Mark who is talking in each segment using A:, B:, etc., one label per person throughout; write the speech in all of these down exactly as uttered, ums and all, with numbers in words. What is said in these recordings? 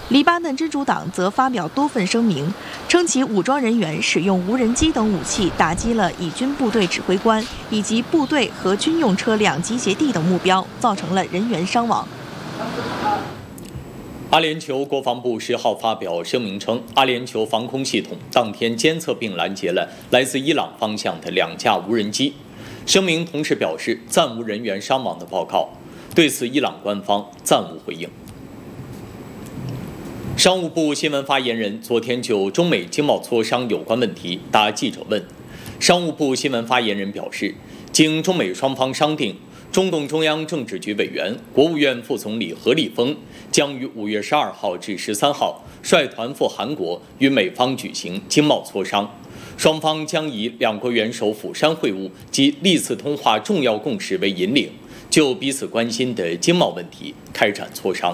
A: 黎巴嫩真主党则发表多份声明，称其武装人员使用无人机等武器打击了以军部队指挥官以及部队和军用车辆集结地等目标，造成了人员伤亡。
B: 阿联酋国防部十号发表声明称，阿联酋防空系统当天监测并拦截了来自伊朗方向的两架无人机。声明同时表示暂无人员伤亡的报告，对此伊朗官方暂无回应。商务部新闻发言人昨天就中美经贸磋商有关问题答记者问。商务部新闻发言人表示，经中美双方商定，中共中央政治局委员、国务院副总理何立峰将于五月十二号至十三号率团赴韩国与美方举行经贸磋商，双方将以两国元首釜山会晤及历次通话重要共识为引领，就彼此关心的经贸问题开展磋商。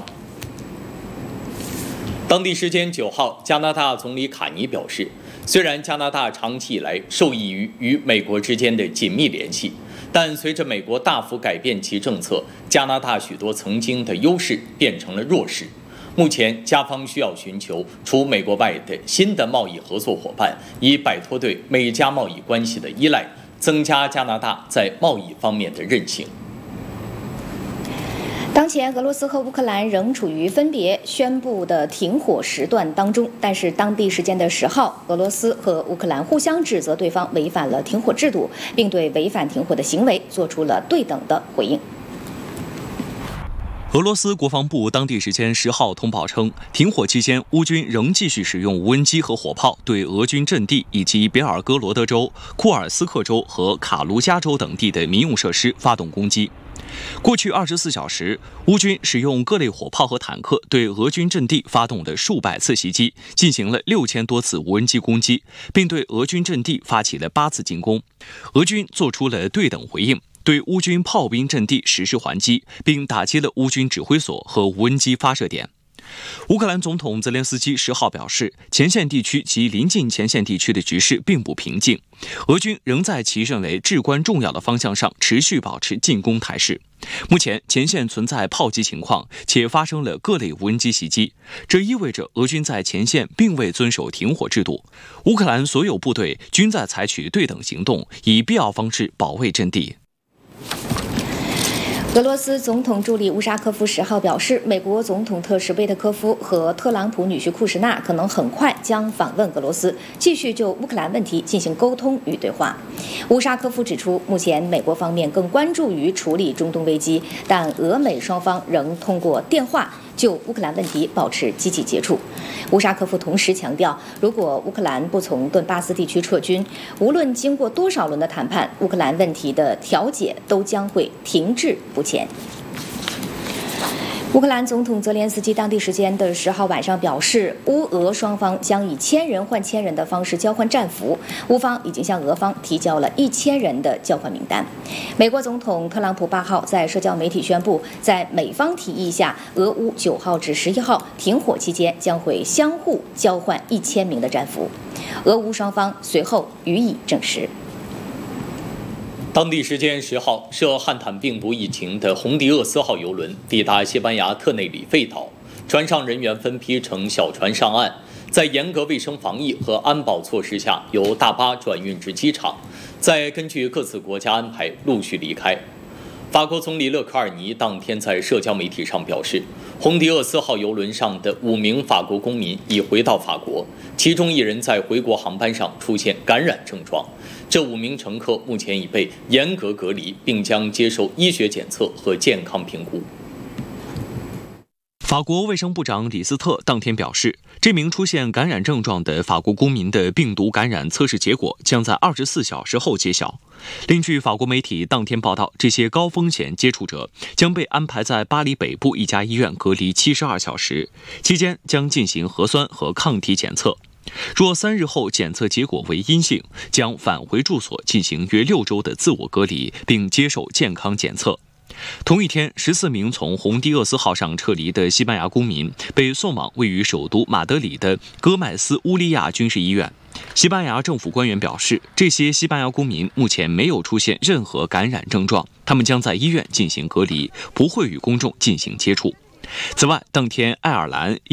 B: 当地时间九号，加拿大总理卡尼表示，虽然加拿大长期以来受益于与美国之间的紧密联系，但随着美国大幅改变其政策，加拿大许多曾经的优势变成了弱势。目前，加方需要寻求除美国外的新的贸易合作伙伴，以摆脱对美加贸易关系的依赖，增加加拿大在贸易方面的韧性。
C: 当前，俄罗斯和乌克兰仍处于分别宣布的停火时段当中，但是当地时间的十号，俄罗斯和乌克兰互相指责对方违反了停火制度，并对违反停火的行为做出了对等的回应。
D: 俄罗斯国防部当地时间十号通报称，停火期间，乌军仍继续使用无人机和火炮对俄军阵地以及别尔哥罗德州、库尔斯克州和卡卢加州等地的民用设施发动攻击。过去二十四小时，乌军使用各类火炮和坦克对俄军阵地发动了数百次袭击，进行了六千多次无人机攻击，并对俄军阵地发起了八次进攻。俄军做出了对等回应，对乌军炮兵阵地实施还击，并打击了乌军指挥所和无人机发射点。乌克兰总统泽连斯基十号表示，前线地区及临近前线地区的局势并不平静，俄军仍在其认为至关重要的方向上持续保持进攻态势。目前前线存在炮击情况，且发生了各类无人机袭击，这意味着俄军在前线并未遵守停火制度。乌克兰所有部队均在采取对等行动，以必要方式保卫阵地。
C: 俄罗斯总统助理乌沙科夫十号表示，美国总统特使贝特科夫和特朗普女婿库什纳可能很快将访问俄罗斯，继续就乌克兰问题进行沟通与对话。乌沙科夫指出，目前美国方面更关注于处理中东危机，但俄美双方仍通过电话就乌克兰问题保持积极接触。乌沙科夫同时强调，如果乌克兰不从顿巴斯地区撤军，无论经过多少轮的谈判，乌克兰问题的调解都将会停滞不前。乌克兰总统泽连斯基当地时间的十号晚上表示，乌俄双方将以千人换千人的方式交换战俘，乌方已经向俄方提交了一千人的交换名单。美国总统特朗普八号在社交媒体宣布，在美方提议下，俄乌九号至十一号停火期间将会相互交换一千名的战俘，俄乌双方随后予以证实。
B: 当地时间十号，涉汉坦病毒疫情的红迪厄斯号邮轮抵达西班牙特内里费岛，船上人员分批乘小船上岸，在严格卫生防疫和安保措施下，由大巴转运至机场，再根据各自国家安排陆续离开。法国总理勒科尔尼当天在社交媒体上表示，红迪厄斯号邮轮上的五名法国公民已回到法国，其中一人在回国航班上出现感染症状。这五名乘客目前已被严格隔离，并将接受医学检测和健康评估。
D: 法国卫生部长李斯特当天表示，这名出现感染症状的法国公民的病毒感染测试结果将在二十四小时后揭晓。另据法国媒体当天报道，这些高风险接触者将被安排在巴黎北部一家医院隔离七十二小时，期间将进行核酸和抗体检测。若三日后检测结果为阴性，将返回住所进行约六周的自我隔离，并接受健康检测。同一天，十四名从红迪厄斯号上撤离的西班牙公民被送往位于首都马德里的戈麦斯乌利亚军事医院。西班牙政府官员表示，这些西班牙公民目前没有出现任何感染症状，他们将在医院进行隔离，不会与公众进行接触。此外，当天爱尔兰